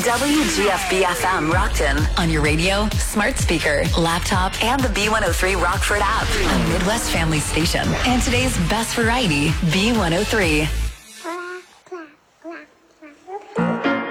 WGFB-FM Rockton on your radio, smart speaker, laptop, and the B103 Rockford app. A Midwest family station. And today's best variety, B103.